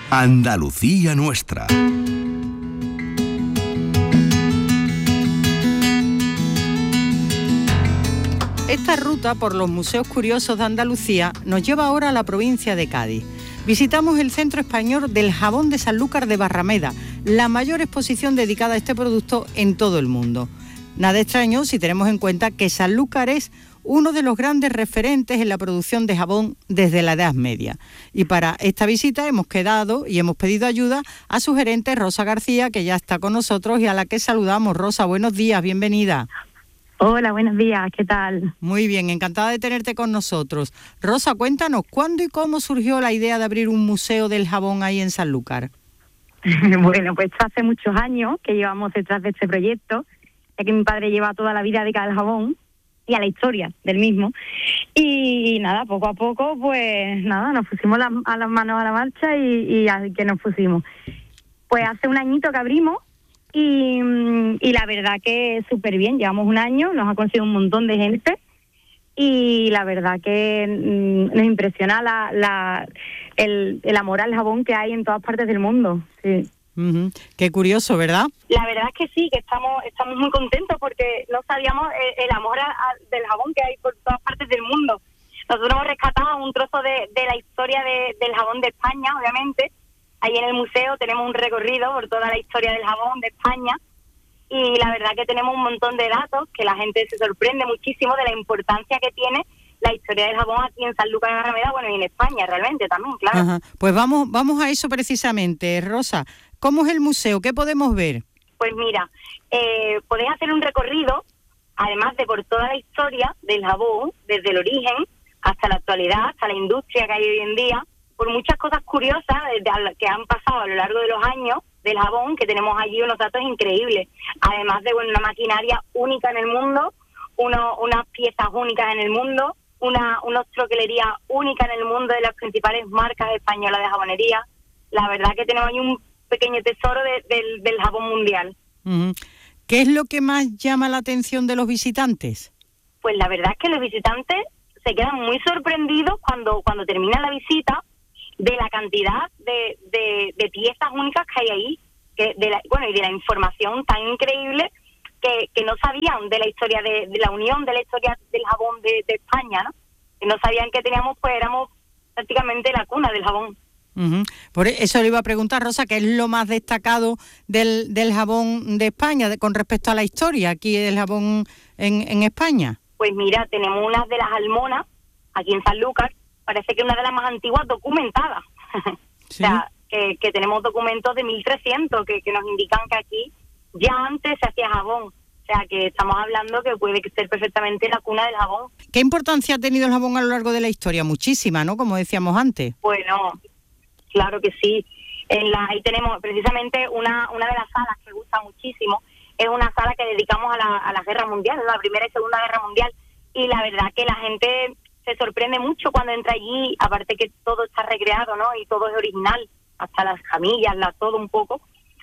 Andalucía nuestra. Esta ruta por los museos curiosos de Andalucía nos lleva ahora a la provincia de Cádiz. Visitamos el Centro Español del Jabón de Sanlúcar de Barrameda, la mayor exposición dedicada a este producto en todo el mundo. Nada extraño si tenemos en cuenta que Sanlúcar es uno de los grandes referentes en la producción de jabón desde la Edad Media. Y para esta visita hemos quedado y hemos pedido ayuda a su gerente Rosa García, que ya está con nosotros y a la que saludamos. Rosa, buenos días, bienvenida. Hola, buenos días, ¿qué tal? Muy bien, encantada de tenerte con nosotros. Rosa, cuéntanos, ¿cuándo y cómo surgió la idea de abrir un museo del jabón ahí en Sanlúcar? Bueno, pues hace muchos años que llevamos detrás de este proyecto, ya que mi padre lleva toda la vida dedicada al jabón y a la historia del mismo. Y nada, poco a poco, pues nada, nos pusimos a las manos a la marcha y a que nos pusimos. Pues hace un añito que abrimos y la verdad que súper bien, llevamos un año, nos ha conseguido un montón de gente y la verdad que nos impresiona el amor al jabón que hay en todas partes del mundo, sí. Uh-huh. Qué curioso, ¿verdad? La verdad es que sí, que estamos muy contentos porque no sabíamos el amor del jabón que hay por todas partes del mundo. Nosotros hemos rescatado un trozo de la historia del jabón de España, obviamente. Ahí en el museo tenemos un recorrido por toda la historia del jabón de España y la verdad que tenemos un montón de datos que la gente se sorprende muchísimo de la importancia que tiene la historia del jabón aquí en Sanlúcar de Barrameda, bueno, y en España realmente también, claro. Ajá. Pues vamos a eso precisamente, Rosa. ¿Cómo es el museo? ¿Qué podemos ver? Pues mira, podéis hacer un recorrido, además de por toda la historia del jabón, desde el origen hasta la actualidad, hasta la industria que hay hoy en día, por muchas cosas curiosas que han pasado a lo largo de los años del jabón, que tenemos allí unos datos increíbles, además de una maquinaria única en el mundo, unas piezas únicas en el mundo, unos troquelerías únicas en el mundo de las principales marcas españolas de jabonería. La verdad que tenemos ahí un pequeño tesoro del jabón mundial. Uh-huh. ¿Qué es lo que más llama la atención de los visitantes? Pues la verdad es que los visitantes se quedan muy sorprendidos cuando termina la visita de la cantidad de piezas únicas que hay ahí, y de la información tan increíble que no sabían de la historia de la unión, de la historia del jabón de España, ¿no? Que no sabían que éramos prácticamente la cuna del jabón. Uh-huh. Por eso le iba a preguntar, Rosa, ¿qué es lo más destacado del jabón de España con respecto a la historia aquí del jabón en España? Pues mira, tenemos una de las almonas aquí en Sanlúcar, parece que una de las más antiguas documentadas. ¿Sí? O sea, que tenemos documentos de 1300 que nos indican que aquí ya antes se hacía jabón. O sea, que estamos hablando que puede ser perfectamente la cuna del jabón. ¿Qué importancia ha tenido el jabón a lo largo de la historia? Muchísima, ¿no? Como decíamos antes. Bueno, claro que sí. Ahí tenemos precisamente una de las salas que gusta muchísimo. Es una sala que dedicamos a la Guerra Mundial, la Primera y Segunda Guerra Mundial. Y la verdad que la gente se sorprende mucho cuando entra allí, aparte que todo está recreado, ¿no? Y todo es original, hasta las camillas, todo un poco.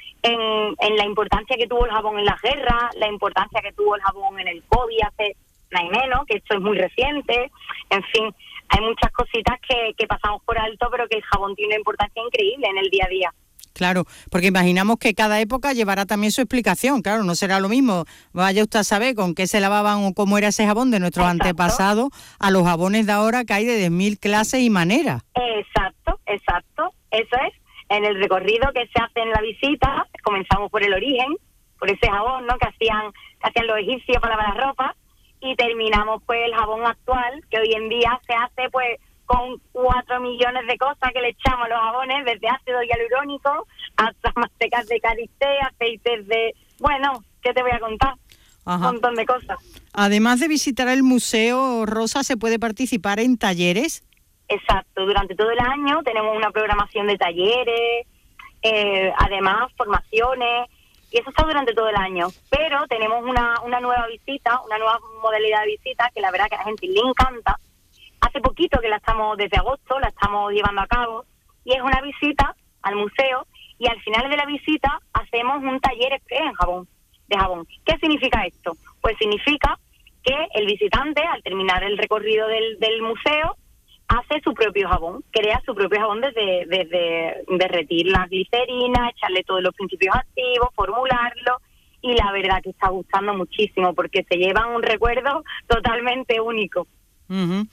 En la importancia que tuvo el jabón en la guerra, la importancia que tuvo el jabón en el COVID hace nada y menos, que esto es muy reciente. En fin, hay muchas cositas que pasamos por alto, pero que el jabón tiene una importancia increíble en el día a día. Claro, porque imaginamos que cada época llevará también su explicación. Claro, no será lo mismo, vaya usted a saber con qué se lavaban o cómo era ese jabón de nuestros antepasados a los jabones de ahora, que hay de 10.000 clases y maneras. Exacto, eso es. En el recorrido que se hace en la visita, comenzamos por el origen, por ese jabón, ¿no? que hacían los egipcios para lavar la ropa, y terminamos pues el jabón actual, que hoy en día se hace pues con 4 millones de cosas que le echamos a los jabones, desde ácido hialurónico hasta mastecas de karité, aceites de... Bueno, ¿qué te voy a contar? Ajá. Un montón de cosas. Además de visitar el museo, Rosa, ¿se puede participar en talleres? Exacto, durante todo el año tenemos una programación de talleres, además formaciones, y eso está durante todo el año. Pero tenemos una nueva visita, una nueva modalidad de visita que la verdad que a la gente le encanta. Hace poquito que desde agosto la estamos llevando a cabo, y es una visita al museo, y al final de la visita hacemos un taller express de jabón. ¿Qué significa esto? Pues significa que el visitante, al terminar el recorrido del museo, hace su propio jabón, crea su propio jabón desde derretir la glicerina, echarle todos los principios activos, formularlo, y la verdad que está gustando muchísimo porque se llevan un recuerdo totalmente único. Uh-huh.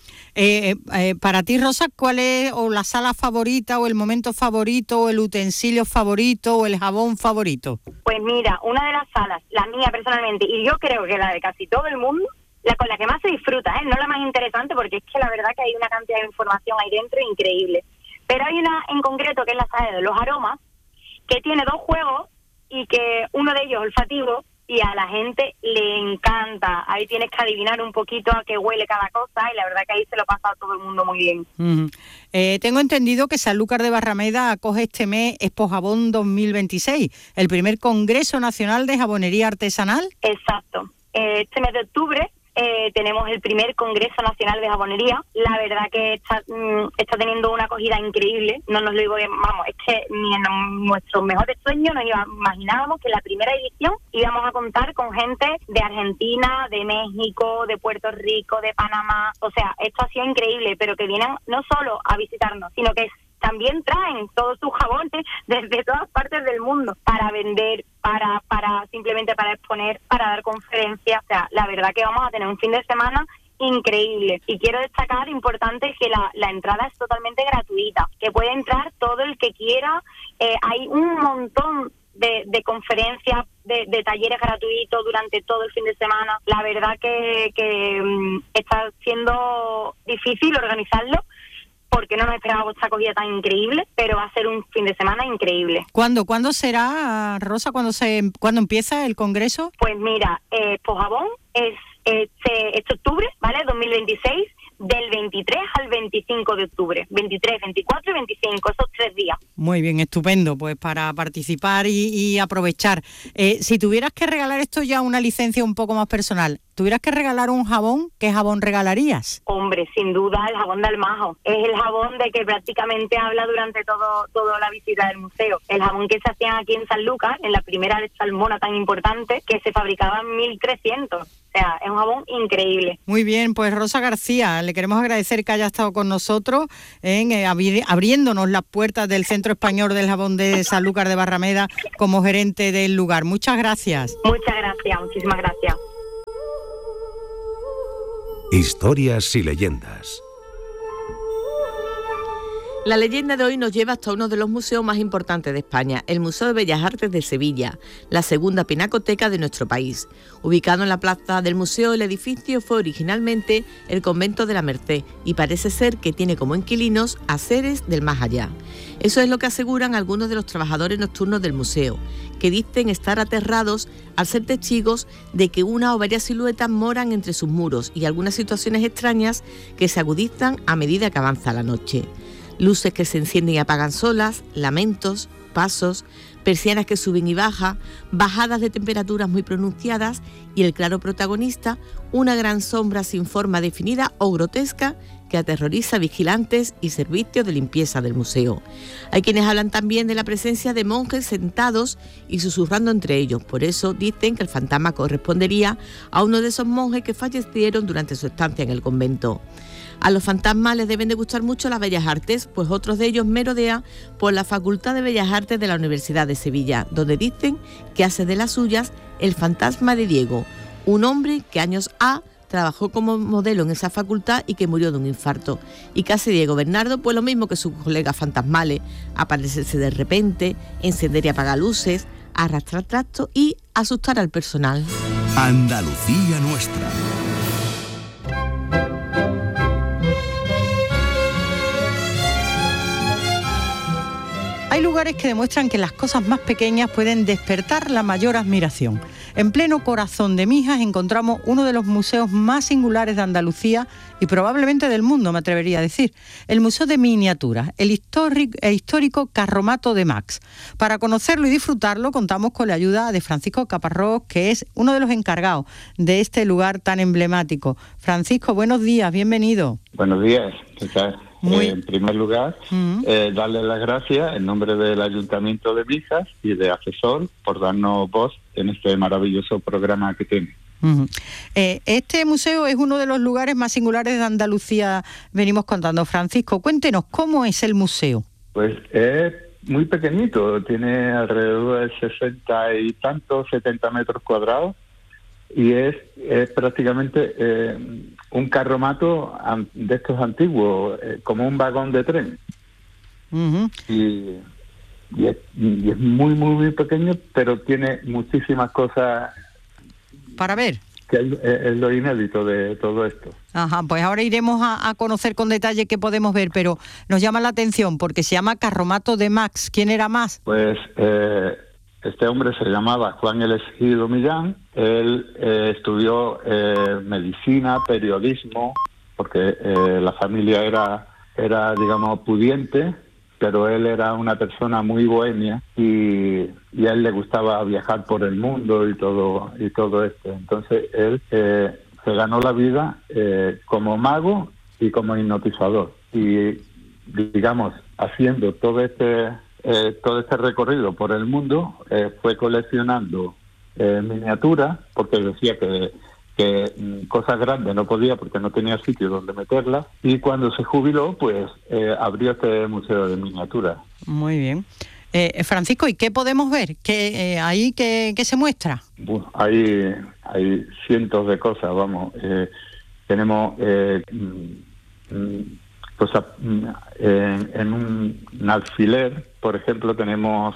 Para ti, Rosa, ¿cuál es o la sala favorita o el momento favorito o el utensilio favorito o el jabón favorito? Pues mira, una de las salas, la mía personalmente, y yo creo que la de casi todo el mundo, la con la que más se disfruta, no la más interesante, porque es que la verdad que hay una cantidad de información ahí dentro increíble. Pero hay una en concreto que es la sala de los aromas, que tiene 2 juegos y que uno de ellos olfativo, y a la gente le encanta. Ahí tienes que adivinar un poquito a qué huele cada cosa, y la verdad que ahí se lo pasa a todo el mundo muy bien. Uh-huh. Tengo entendido que Sanlúcar de Barrameda acoge este mes Expo Jabón 2026, el primer Congreso Nacional de Jabonería Artesanal. Exacto. Este mes de octubre tenemos el primer Congreso Nacional de Jabonería. La verdad que está teniendo una acogida increíble. No nos lo digo, vamos, es que ni en nuestros mejores sueños nos imaginábamos que en la primera edición íbamos a contar con gente de Argentina, de México, de Puerto Rico, de Panamá. O sea, esto ha sido increíble, pero que vienen no solo a visitarnos, sino que también traen todos sus jabones desde todas partes del mundo para vender, para simplemente para exponer, para dar conferencias. O sea, la verdad que vamos a tener un fin de semana increíble. Y quiero destacar, importante, que la entrada es totalmente gratuita, que puede entrar todo el que quiera. Hay un montón de conferencias, de talleres gratuitos durante todo el fin de semana. La verdad que está siendo difícil organizarlo, porque no nos esperábamos esta acogida tan increíble, pero va a ser un fin de semana increíble. ¿Cuándo será, Rosa, cuándo empieza el congreso? Pues mira, Jabón es este octubre, ¿vale? 2026, del 23 al 25 de octubre. 23, 24 y 25, esos 3 días. Muy bien, estupendo, pues para participar y aprovechar. Si tuvieras que regalar, esto ya una licencia un poco más personal, tuvieras que regalar un jabón, ¿qué jabón regalarías? Hombre, sin duda el jabón de Almajo. Es el jabón de que prácticamente habla durante toda la visita del museo. El jabón que se hacía aquí en Sanlúcar, en la primera de Salmona tan importante, que se fabricaba en 1300. O sea, es un jabón increíble. Muy bien, pues Rosa García, le queremos agradecer que haya estado con nosotros abriéndonos las puertas del Centro Español del Jabón de Sanlúcar de Barrameda como gerente del lugar. Muchas gracias. Muchas gracias, muchísimas gracias. Historias y leyendas. La leyenda de hoy nos lleva hasta uno de los museos más importantes de España, el Museo de Bellas Artes de Sevilla, la segunda pinacoteca de nuestro país. Ubicado en la plaza del museo, el edificio fue originalmente el convento de la Merced y parece ser que tiene como inquilinos a seres del más allá. Eso es lo que aseguran algunos de los trabajadores nocturnos del museo, que dicen estar aterrados al ser testigos de que una o varias siluetas moran entre sus muros y algunas situaciones extrañas que se agudizan a medida que avanza la noche. Luces que se encienden y apagan solas, lamentos, pasos, persianas que suben y bajan, bajadas de temperaturas muy pronunciadas y el claro protagonista, una gran sombra sin forma definida o grotesca que aterroriza a vigilantes y servicios de limpieza del museo. Hay quienes hablan también de la presencia de monjes sentados y susurrando entre ellos. Por eso dicen que el fantasma correspondería a uno de esos monjes que fallecieron durante su estancia en el convento. A los fantasmas les deben de gustar mucho las bellas artes, pues otros de ellos merodean por la Facultad de Bellas Artes de la Universidad de Sevilla, donde dicen que hace de las suyas el fantasma de Diego, un hombre que años ha trabajó como modelo en esa facultad y que murió de un infarto. Y que hace Diego Bernardo, pues lo mismo que sus colegas fantasmales, aparecerse de repente, encender y apagar luces, arrastrar trastos y asustar al personal. Andalucía nuestra. Hay lugares que demuestran que las cosas más pequeñas pueden despertar la mayor admiración. En pleno corazón de Mijas encontramos uno de los museos más singulares de Andalucía y probablemente del mundo, me atrevería a decir, el Museo de Miniaturas, el histórico Carromato de Max. Para conocerlo y disfrutarlo contamos con la ayuda de Francisco Caparrós, que es uno de los encargados de este lugar tan emblemático. Francisco, buenos días, bienvenido. Buenos días, ¿qué tal? En primer lugar, darle las gracias en nombre del Ayuntamiento de Mijas y de Asesor por darnos voz en este maravilloso programa que tiene. Este museo es uno de los lugares más singulares de Andalucía, venimos contando. Francisco, cuéntenos, ¿cómo es el museo? Pues es muy pequeñito, tiene alrededor de 60 y tantos, 70 metros cuadrados, y es prácticamente un carromato de estos antiguos, como un vagón de tren. Y es muy, muy, muy pequeño, pero tiene muchísimas cosas para ver. Que es lo inédito de todo esto. Ajá, pues ahora iremos a conocer con detalle qué podemos ver, pero nos llama la atención porque se llama Carromato de Max. ¿Quién era Max? Pues este hombre se llamaba Juan Elegido Millán. Él estudió medicina, periodismo, porque la familia era, digamos, pudiente, pero él era una persona muy bohemia y a él le gustaba viajar por el mundo y todo esto. Entonces él se ganó la vida como mago y como hipnotizador. Y, digamos, haciendo todo este recorrido por el mundo, fue coleccionando miniaturas, porque decía que cosas grandes no podía porque no tenía sitio donde meterlas, y cuando se jubiló pues abrió este museo de miniaturas. Muy bien. Francisco, ¿y qué podemos ver? ¿Ahí qué se muestra? Bueno, hay cientos de cosas, vamos. Tenemos cosas en un alfiler, por ejemplo, tenemos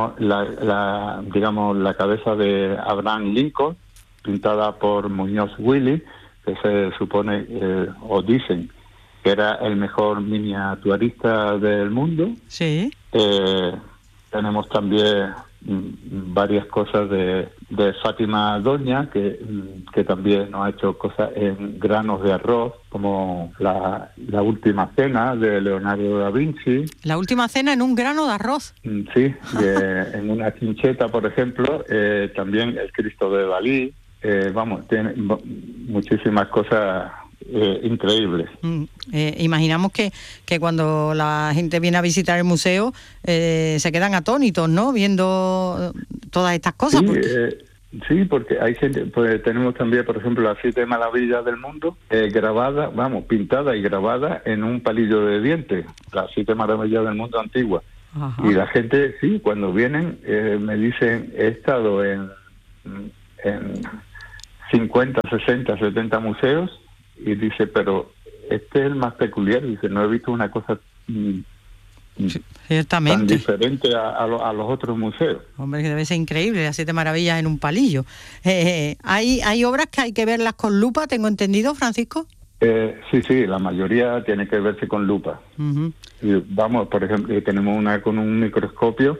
la cabeza de Abraham Lincoln, pintada por Muñoz Willy, que se supone, o dicen, que era el mejor miniaturista del mundo. Sí. Tenemos también varias cosas de Fátima Doña, que también nos ha hecho cosas en granos de arroz, como la última cena de Leonardo da Vinci. La última cena en un grano de arroz. Sí, en una chincheta, por ejemplo, también el Cristo de Dalí. Tiene muchísimas cosas increíbles. Imaginamos que cuando la gente viene a visitar el museo se quedan atónitos, ¿no? Viendo todas estas cosas. Sí, porque hay gente, pues tenemos también, por ejemplo, las 7 maravillas del mundo, pintada y grabada en un palillo de dientes, las 7 maravillas del mundo antiguas. Ajá. Y la gente, sí, cuando vienen, me dicen, he estado en 50, 60, 70 museos, y dice, pero este es el más peculiar. Dice, no he visto una cosa ciertamente tan diferente a los otros museos. Hombre, que debe ser increíble, las 7 maravillas en un palillo. ¿Hay obras que hay que verlas con lupa, tengo entendido, Francisco? Sí, la mayoría tiene que verse con lupa. Uh-huh. Y por ejemplo, tenemos una con un microscopio,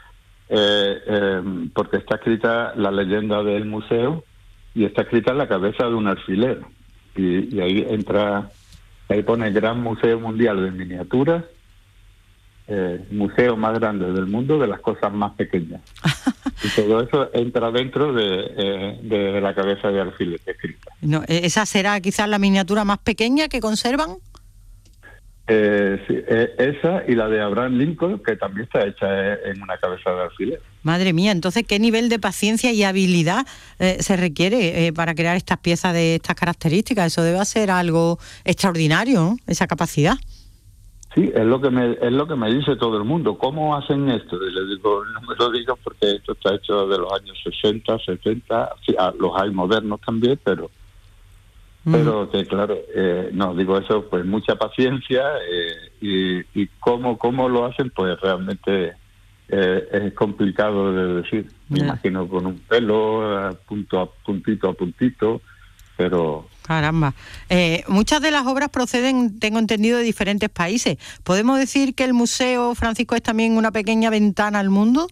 porque está escrita la leyenda del museo, y está escrita en la cabeza de un alfiler. Y ahí pone Gran Museo Mundial de Miniaturas, museo más grande del mundo de las cosas más pequeñas. Y todo eso entra dentro de la cabeza de alfiler escrita. No, ¿esa será quizás la miniatura más pequeña que conservan? Sí, esa y la de Abraham Lincoln, que también está hecha en una cabeza de alfiler. Madre mía, entonces, ¿qué nivel de paciencia y habilidad se requiere para crear estas piezas de estas características? Eso debe ser algo extraordinario, ¿no? Esa capacidad. Sí, es lo que me dice todo el mundo. ¿Cómo hacen esto? Y le digo, no me lo digas porque esto está hecho de los años 60, 70, sí, los hay modernos también, pero que claro, no, digo eso, pues mucha paciencia, y cómo lo hacen, pues realmente es complicado de decir. Me imagino con un pelo, puntito a puntito, pero... Caramba. Muchas de las obras proceden, tengo entendido, de diferentes países. ¿Podemos decir que el museo, Francisco, es también una pequeña ventana al mundo?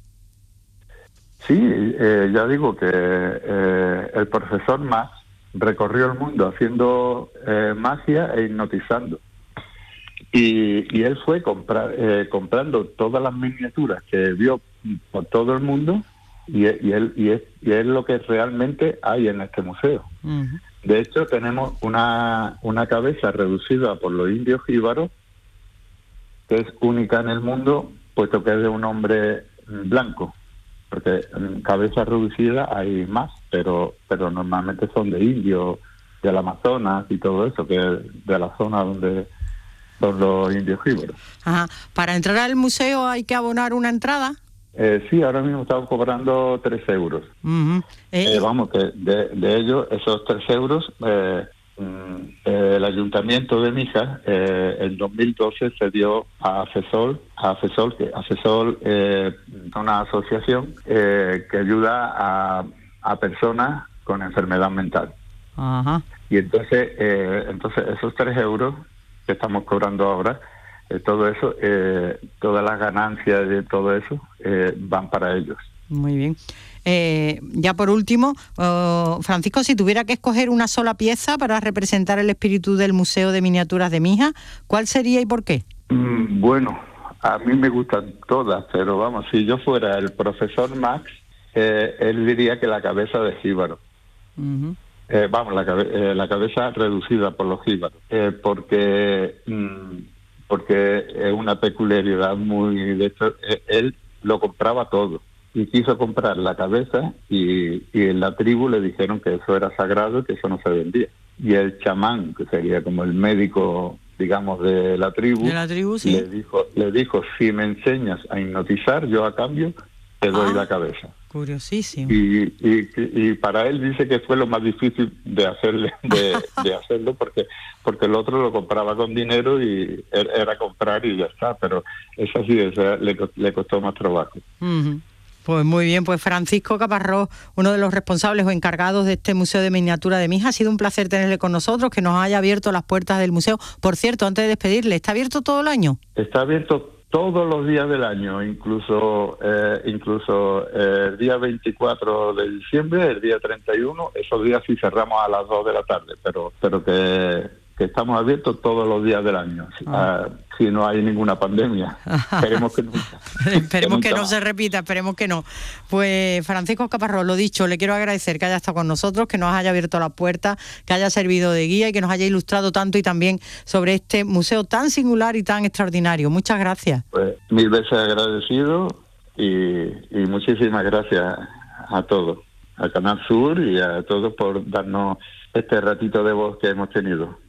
Sí, ya digo que el profesor Max recorrió el mundo haciendo magia e hipnotizando. Y él fue comprando todas las miniaturas que vio por todo el mundo, y es lo que realmente hay en este museo. Uh-huh. De hecho, tenemos una cabeza reducida por los indios jíbaros, que es única en el mundo, puesto que es de un hombre blanco, porque en cabeza reducida hay más. pero normalmente son de indios, del Amazonas y todo eso, que es de la zona donde son los indios jíbaros. Ajá. ¿Para entrar al museo hay que abonar una entrada? Sí, ahora mismo estamos cobrando 3 euros. Uh-huh. Vamos, que de ellos, esos 3 euros, el Ayuntamiento de Mijas en 2012 se dio a AFESOL, que AFESOL es una asociación que ayuda a personas con enfermedad mental. Ajá. Y entonces esos 3 euros que estamos cobrando ahora, todo eso, todas las ganancias de todo eso van para ellos. Muy bien. Ya por último, Francisco, si tuviera que escoger una sola pieza para representar el espíritu del Museo de Miniaturas de Mijas, ¿cuál sería y por qué? Bueno, a mí me gustan todas, pero vamos, si yo fuera el profesor Max, él diría que la cabeza de jíbaro. Uh-huh. La cabeza reducida por los jíbaros, porque es una peculiaridad muy de esto. Él lo compraba todo y quiso comprar la cabeza y en la tribu le dijeron que eso era sagrado y que eso no se vendía. Y el chamán, que sería como el médico, digamos, de la tribu, sí. le dijo, si me enseñas a hipnotizar, yo a cambio te doy la cabeza. Curiosísimo. Y para él dice que fue lo más difícil de hacerlo porque el otro lo compraba con dinero y era comprar y ya está, pero es así, le costó más trabajo. Uh-huh. Pues muy bien, pues Francisco Caparrós, uno de los responsables o encargados de este Museo de Miniatura de Mijas, ha sido un placer tenerle con nosotros, que nos haya abierto las puertas del museo. Por cierto, antes de despedirle, ¿está abierto todo el año? Está abierto todos los días del año, incluso el día 24 de diciembre, el día 31, esos días sí cerramos a las 2 de la tarde, pero que estamos abiertos todos los días del año, si no hay ninguna pandemia. Esperemos que nunca. Esperemos que no se repita, esperemos que no. Pues Francisco Caparrós, lo dicho, le quiero agradecer que haya estado con nosotros, que nos haya abierto la puerta, que haya servido de guía y que nos haya ilustrado tanto y también sobre este museo tan singular y tan extraordinario. Muchas gracias. Pues 1000 veces agradecido y muchísimas gracias a todos, a Canal Sur y a todos por darnos este ratito de voz que hemos tenido.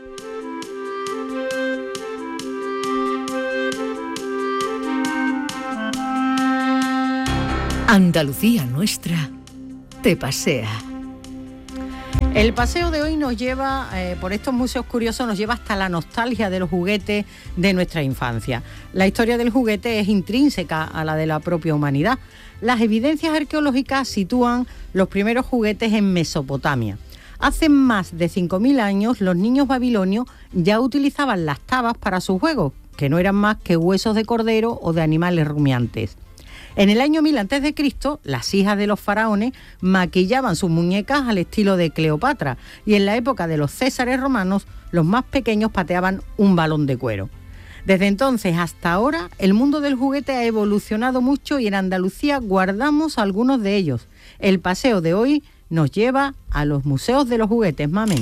Andalucía Nuestra te pasea. El paseo de hoy nos lleva, por estos museos curiosos, nos lleva hasta la nostalgia de los juguetes de nuestra infancia. La historia del juguete es intrínseca a la de la propia humanidad. Las evidencias arqueológicas sitúan los primeros juguetes en Mesopotamia. Hace más de 5.000 años, los niños babilonios ya utilizaban las tabas para sus juegos, que no eran más que huesos de cordero o de animales rumiantes. En el año 1000 a.C., las hijas de los faraones maquillaban sus muñecas al estilo de Cleopatra y en la época de los césares romanos, los más pequeños pateaban un balón de cuero. Desde entonces hasta ahora, el mundo del juguete ha evolucionado mucho y en Andalucía guardamos algunos de ellos. El paseo de hoy nos lleva a los museos de los juguetes, mamen.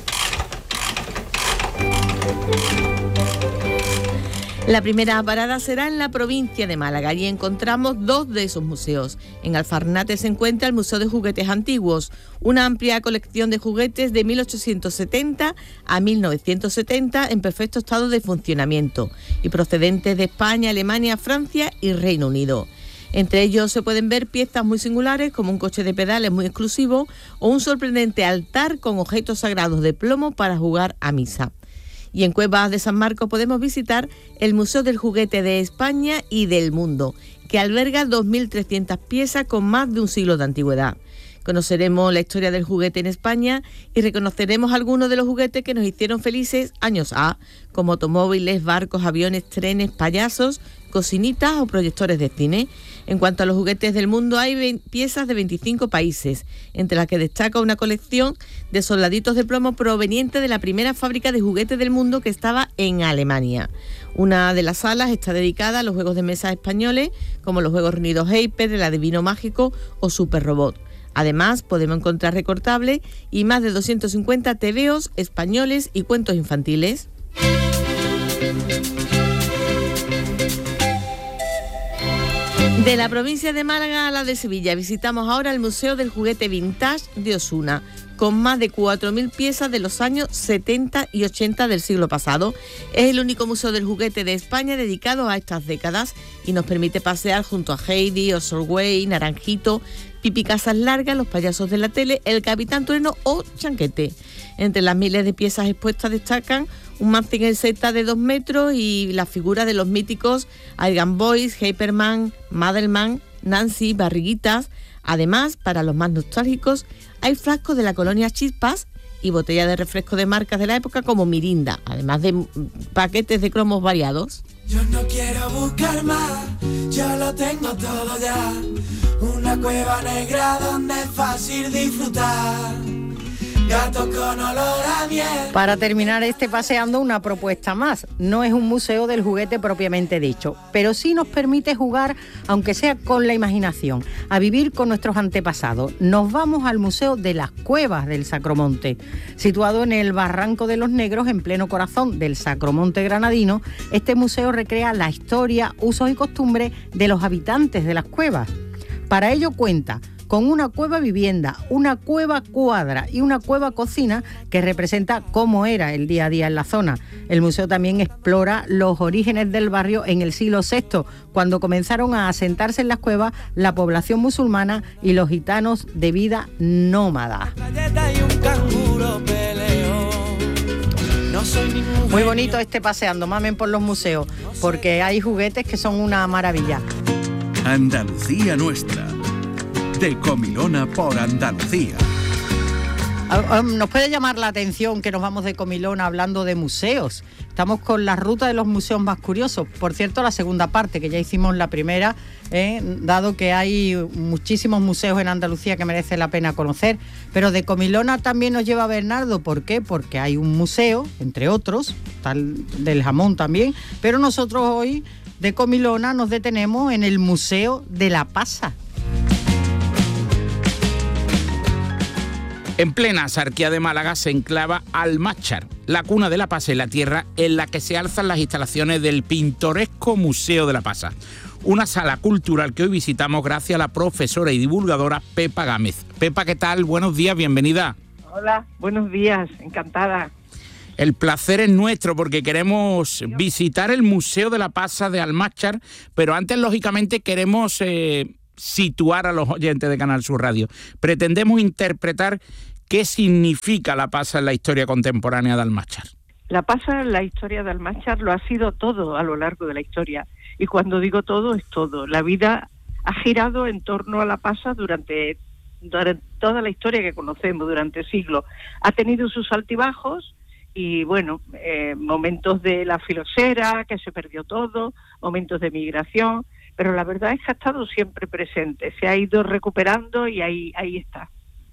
La primera parada será en la provincia de Málaga y encontramos 2 de esos museos. En Alfarnate se encuentra el Museo de Juguetes Antiguos, una amplia colección de juguetes de 1870 a 1970 en perfecto estado de funcionamiento y procedentes de España, Alemania, Francia y Reino Unido. Entre ellos se pueden ver piezas muy singulares como un coche de pedales muy exclusivo o un sorprendente altar con objetos sagrados de plomo para jugar a misa. Y en Cuevas de San Marcos podemos visitar el Museo del Juguete de España y del Mundo, que alberga 2.300 piezas con más de un siglo de antigüedad. Conoceremos la historia del juguete en España y reconoceremos algunos de los juguetes que nos hicieron felices años A, como automóviles, barcos, aviones, trenes, payasos, cocinitas o proyectores de cine. En cuanto a los juguetes del mundo, hay piezas de 25 países, entre las que destaca una colección de soldaditos de plomo proveniente de la primera fábrica de juguetes del mundo que estaba en Alemania. Una de las salas está dedicada a los juegos de mesa españoles, como los juegos reunidos Hyper, el adivino mágico o Super Robot. Además, podemos encontrar recortables y más de 250 tebeos españoles y cuentos infantiles. De la provincia de Málaga a la de Sevilla, visitamos ahora el Museo del Juguete Vintage de Osuna, con más de 4.000 piezas de los años 70 y 80 del siglo pasado. Es el único museo del juguete de España dedicado a estas décadas y nos permite pasear junto a Heidi, Osorway, Naranjito, Pipi Casas Largas, los payasos de la tele, el Capitán Trueno o Chanquete. Entre las miles de piezas expuestas destacan un Mazinger Z de 2 metros y las figuras de los míticos Aigan Boys, Hyperman, Madelman, Nancy, Barriguitas. Además, para los más nostálgicos, hay frascos de la colonia Chispas y botellas de refresco de marcas de la época como Mirinda, además de paquetes de cromos variados. Yo no quiero buscar más, yo lo tengo todo ya. Una cueva negra donde es fácil disfrutar. Gato con olor a miel. Para terminar este paseando, una propuesta más. No es un museo del juguete propiamente dicho, pero sí nos permite jugar, aunque sea con la imaginación, a vivir con nuestros antepasados. Nos vamos al Museo de las Cuevas del Sacromonte. Situado en el Barranco de los Negros, en pleno corazón del Sacromonte granadino, este museo recrea la historia, usos y costumbres de los habitantes de las cuevas. Para ello cuenta con una cueva vivienda, una cueva cuadra y una cueva cocina que representa cómo era el día a día en la zona. El museo también explora los orígenes del barrio en el siglo VI, cuando comenzaron a asentarse en las cuevas la población musulmana y los gitanos de vida nómada. Muy bonito este paseando, mamen por los museos, porque hay juguetes que son una maravilla. Andalucía Nuestra. De Comilona por Andalucía. Nos puede llamar la atención que nos vamos de Comilona hablando de museos. Estamos con la ruta de los museos más curiosos. Por cierto, la segunda parte, que ya hicimos la primera, dado que hay muchísimos museos en Andalucía que merece la pena conocer. Pero de Comilona también nos lleva Bernardo. ¿Por qué? Porque hay un museo, entre otros, tal del jamón también. Pero nosotros hoy de Comilona nos detenemos en el Museo de la Pasa. En plena Axarquía de Málaga se enclava Almáchar, la cuna de la pasa y la tierra en la que se alzan las instalaciones del pintoresco Museo de la Pasa. Una sala cultural que hoy visitamos gracias a la profesora y divulgadora Pepa Gámez. Pepa, ¿qué tal? Buenos días, bienvenida. Hola, buenos días, encantada. El placer es nuestro porque queremos visitar el Museo de la Pasa de Almáchar, pero antes, lógicamente, queremos situar a los oyentes de Canal Sur Radio. Pretendemos interpretar qué significa la pasa en la historia contemporánea de Almáchar. La pasa en la historia de Almáchar lo ha sido todo a lo largo de la historia. Y cuando digo todo, es todo. La vida ha girado en torno a la pasa durante toda la historia que conocemos, durante siglos. Ha tenido sus altibajos y, bueno, momentos de la filosera, que se perdió todo, momentos de migración, pero la verdad es que ha estado siempre presente, se ha ido recuperando y ahí está.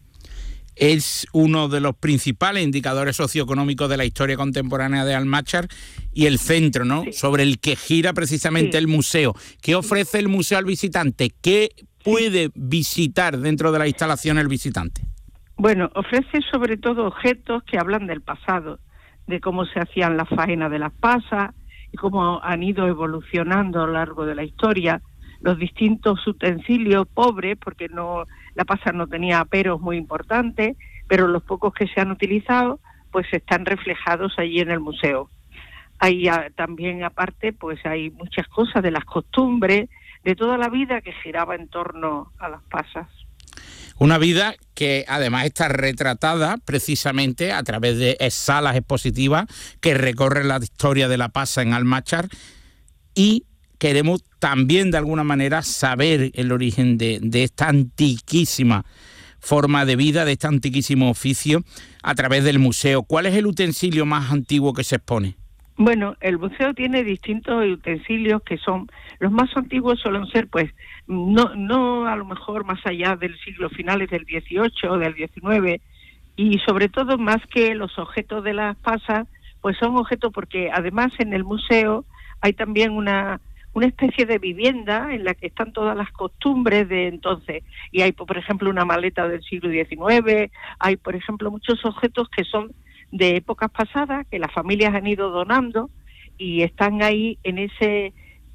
Es uno de los principales indicadores socioeconómicos de la historia contemporánea de Almáchar y el centro, ¿no? Sí. Sobre el que gira precisamente el museo. ¿Qué ofrece el museo al visitante? ¿Qué puede visitar dentro de la instalación el visitante? Bueno, ofrece sobre todo objetos que hablan del pasado, de cómo se hacían las faenas de las pasas, y cómo han ido evolucionando a lo largo de la historia, los distintos utensilios pobres, porque la pasa no tenía aperos muy importantes, pero los pocos que se han utilizado, pues están reflejados allí en el museo. Hay también, aparte, pues hay muchas cosas de las costumbres, de toda la vida que giraba en torno a las pasas. Una vida que además está retratada precisamente a través de salas expositivas que recorren la historia de la pasa en Almáchar, y queremos también de alguna manera saber el origen de esta antiquísima forma de vida, de este antiquísimo oficio a través del museo. ¿Cuál es el utensilio más antiguo que se expone? Bueno, el museo tiene distintos utensilios que son, los más antiguos suelen ser, pues, no a lo mejor más allá del siglo finales del XVIII o del XIX, y sobre todo más que los objetos de las pasas, pues son objetos porque además en el museo hay también una especie de vivienda en la que están todas las costumbres de entonces, y hay, por ejemplo, una maleta del siglo XIX, hay, por ejemplo, muchos objetos que son de épocas pasadas, que las familias han ido donando y están ahí en ese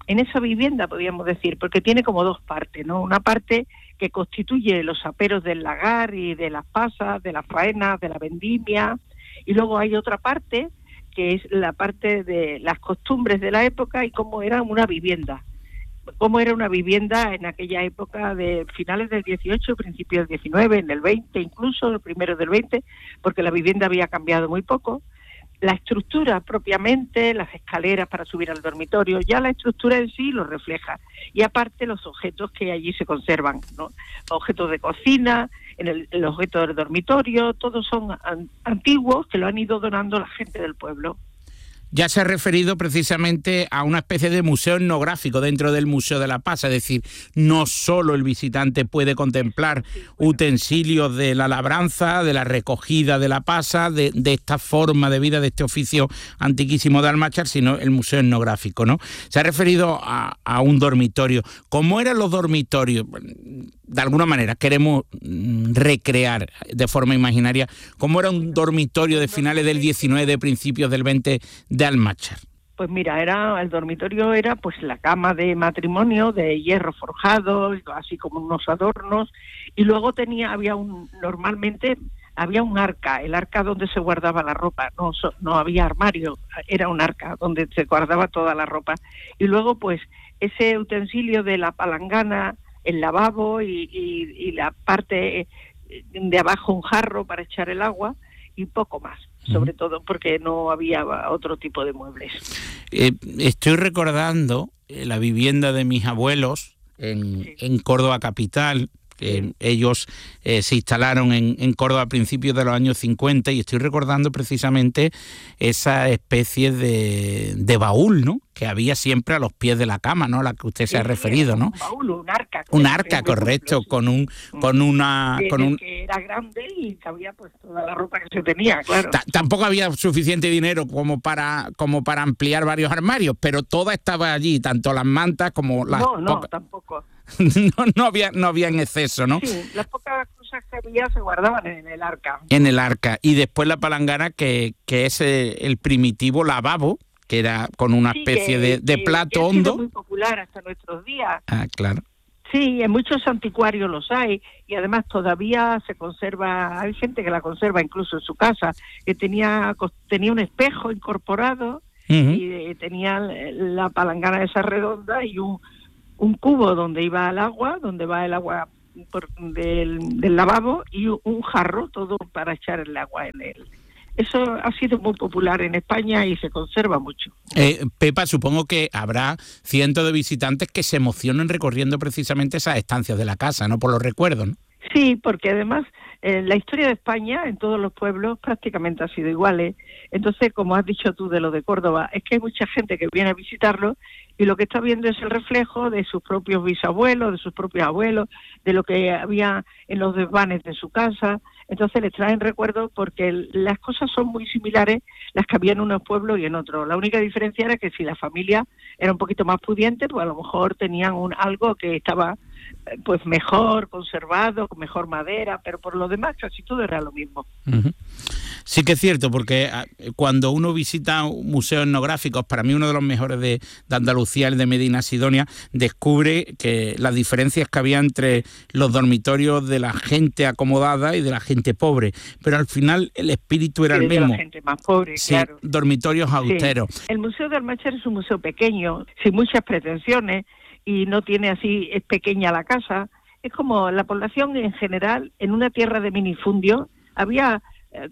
en esa vivienda, podríamos decir, porque tiene como dos partes, ¿no? Una parte que constituye los aperos del lagar y de las pasas, de las faenas, de la vendimia, y luego hay otra parte que es la parte de las costumbres de la época y cómo era una vivienda. Cómo era una vivienda en aquella época de finales del 18, principios del 19, en el 20, incluso el primero del 20, porque la vivienda había cambiado muy poco. La estructura propiamente, las escaleras para subir al dormitorio, ya la estructura en sí lo refleja. Y aparte los objetos que allí se conservan, ¿no? Objetos de cocina, el objeto del dormitorio, todos son antiguos que lo han ido donando la gente del pueblo. Ya se ha referido precisamente a una especie de museo etnográfico dentro del Museo de la Pasa, es decir, no solo el visitante puede contemplar utensilios de la labranza, de la recogida de la pasa, de esta forma de vida, de este oficio antiquísimo de Almáchar, sino el museo etnográfico, ¿no? Se ha referido a un dormitorio. ¿Cómo eran los dormitorios? De alguna manera queremos recrear de forma imaginaria cómo era un dormitorio de finales del 19, de principios del 20 de Almáchar. Pues mira, el dormitorio era pues la cama de matrimonio de hierro forjado, así como unos adornos, y luego normalmente había un arca, el arca donde se guardaba la ropa, no había armario, era un arca donde se guardaba toda la ropa, y luego pues ese utensilio de la palangana, el lavabo y la parte de abajo un jarro para echar el agua y poco más, sobre todo porque no había otro tipo de muebles. Estoy recordando la vivienda de mis abuelos en Córdoba capital. Ellos se instalaron en Córdoba a principios de los años 50 y estoy recordando precisamente esa especie de baúl, ¿no?, que había siempre a los pies de la cama, ¿no?, a la que usted se ha referido, ¿no? Un baúl, un arca. Un arca, correcto, sí. Que era grande y cabía pues toda la ropa que se tenía, claro. Tampoco había suficiente dinero como para ampliar varios armarios, pero toda estaba allí, tanto las mantas como las... No, tampoco. no había en exceso, ¿no? Sí, las pocas cosas que había se guardaban en el arca. En el arca. Y después la palangana, que es el primitivo lavabo, que era con una especie de plato hondo. Que ha sido muy popular hasta nuestros días. Ah, claro. Sí, en muchos anticuarios los hay, y además todavía se conserva, hay gente que la conserva incluso en su casa, que tenía un espejo incorporado, y tenía la palangana esa redonda y un cubo donde va el agua del lavabo, y un jarro, todo para echar el agua en él. Eso ha sido muy popular en España y se conserva mucho. Pepa, supongo que habrá cientos de visitantes que se emocionen recorriendo precisamente esas estancias de la casa, ¿no?, por los recuerdos, ¿no? Sí, porque además la historia de España en todos los pueblos prácticamente ha sido igual. Entonces, como has dicho tú de lo de Córdoba, es que hay mucha gente que viene a visitarlo y lo que está viendo es el reflejo de sus propios bisabuelos, de sus propios abuelos, de lo que había en los desvanes de su casa. Entonces les traen recuerdos porque las cosas son muy similares las que había en unos pueblos y en otros. La única diferencia era que si la familia era un poquito más pudiente, pues a lo mejor tenían algo que estaba pues mejor conservado, con mejor madera, pero por lo demás casi todo era lo mismo. Uh-huh. Sí que es cierto, porque cuando uno visita museos etnográficos, para mí uno de los mejores de Andalucía, el de Medina Sidonia, descubre que las diferencias que había entre los dormitorios de la gente acomodada y de la gente pobre, pero al final el espíritu era el mismo. De la gente más pobre, sí, claro. Dormitorios austeros. Sí. El Museo de Almáchar es un museo pequeño, sin muchas pretensiones, y no tiene así, es pequeña la casa. Es como la población en general, en una tierra de minifundio, había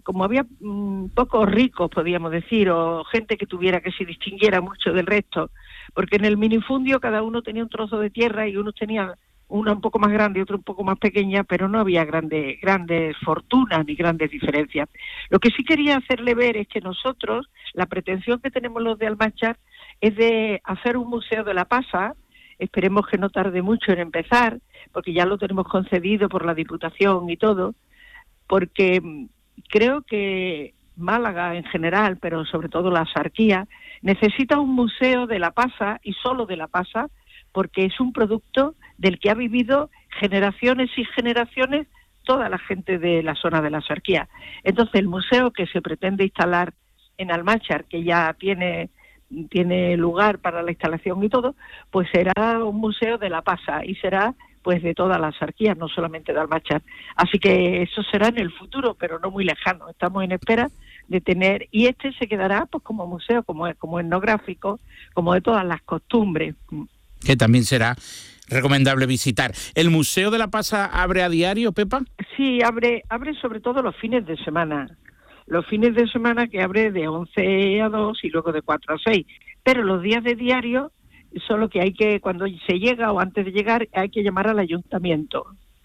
pocos ricos, podríamos decir, o gente que se distinguiera mucho del resto, porque en el minifundio cada uno tenía un trozo de tierra y unos tenían una un poco más grande y otro un poco más pequeña, pero no había grandes fortunas ni grandes diferencias. Lo que sí quería hacerle ver es que nosotros, la pretensión que tenemos los de Almáchar es de hacer un museo de la pasa. Esperemos que no tarde mucho en empezar, porque ya lo tenemos concedido por la Diputación y todo, porque creo que Málaga en general, pero sobre todo la Axarquía, necesita un museo de la pasa y solo de la pasa, porque es un producto del que ha vivido generaciones y generaciones toda la gente de la zona de la Axarquía. Entonces el museo que se pretende instalar en Almáchar, que ya tiene tiene lugar para la instalación y todo, pues será un museo de la pasa y será pues de todas las sarquías, no solamente de Almáchar. Así que eso será en el futuro, pero no muy lejano. Estamos en espera de tener, y este se quedará pues como museo, como etnográfico, como de todas las costumbres. Que también será recomendable visitar. ¿El Museo de la Pasa abre a diario, Pepa? Sí, abre sobre todo los fines de semana. Los fines de semana que abre de 11 a 2 y luego de 4 a 6. Pero los días de diario, solo que hay que, cuando se llega o antes de llegar, hay que llamar al ayuntamiento.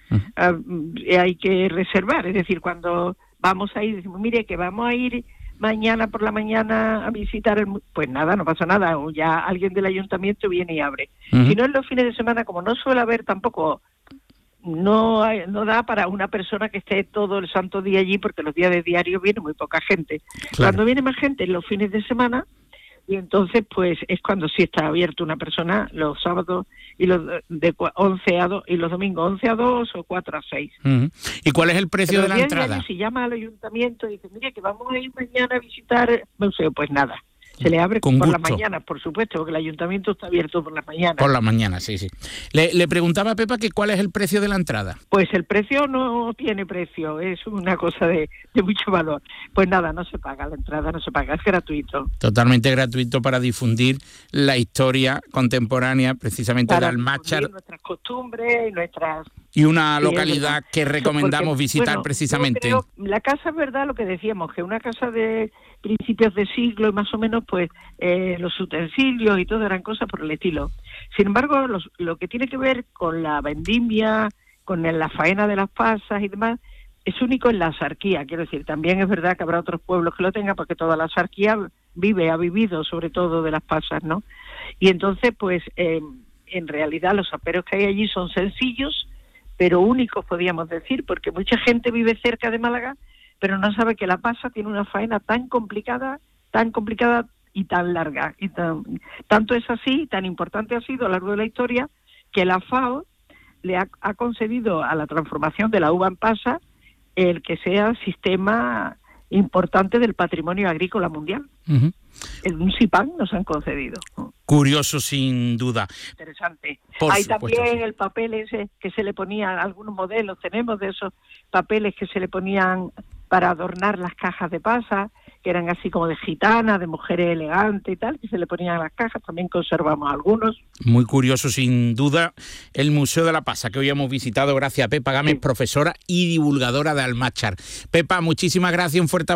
Hay que reservar, es decir, cuando vamos a ir, decimos, mire, que vamos a ir mañana por la mañana a visitar pues nada, no pasa nada, o ya alguien del ayuntamiento viene y abre. Si no, en los fines de semana, como no suele haber tampoco, no da para una persona que esté todo el santo día allí, porque los días de diario viene muy poca gente. Claro. Cuando viene más gente en los fines de semana, y entonces pues es cuando sí está abierto una persona los sábados y los de 11 a 2 y los domingos 11 a 2 o 4 a 6. ¿Y cuál es el precio de la entrada? Si llama al ayuntamiento y dice, mire, que vamos a ir mañana a visitar el museo, pues nada, se le abre por la mañana, por supuesto, porque el ayuntamiento está abierto por la mañana. Por la mañana, sí. Le preguntaba a Pepa que cuál es el precio de la entrada. Pues el precio no tiene precio, es una cosa de mucho valor. Pues nada, no se paga, la entrada no se paga, es gratuito. Totalmente gratuito para difundir la historia contemporánea, precisamente de Almáchar. Nuestras costumbres y nuestras... Y una localidad que recomendamos visitar precisamente. Yo creo, la casa es verdad lo que decíamos, que una casa de principios de siglo y más o menos, pues los utensilios y todo eran cosas por el estilo. Sin embargo, lo que tiene que ver con la vendimia, con la faena de las pasas y demás, es único en la Axarquía. Quiero decir, también es verdad que habrá otros pueblos que lo tengan, porque toda la Axarquía ha vivido sobre todo de las pasas, ¿no? Y entonces, pues, en realidad los aperos que hay allí son sencillos, pero únicos, podríamos decir, porque mucha gente vive cerca de Málaga, pero no sabe que la pasa tiene una faena tan complicada y tan larga. Y tanto es así, tan importante ha sido a lo largo de la historia, que la FAO le ha concedido a la transformación de la uva en pasa el que sea sistema importante del patrimonio agrícola mundial. Un SIPAN nos han concedido. Curioso, sin duda. Interesante. Hay también el papel ese que se le ponía, algunos modelos tenemos de esos papeles que se le ponían para adornar las cajas de pasa, que eran así como de gitana, de mujeres elegantes y tal, que se le ponían a las cajas, también conservamos algunos. Muy curioso, sin duda, el Museo de la Pasa, que hoy hemos visitado gracias a Pepa Gámez, profesora y divulgadora de Almáchar. Pepa, muchísimas gracias, un fuerte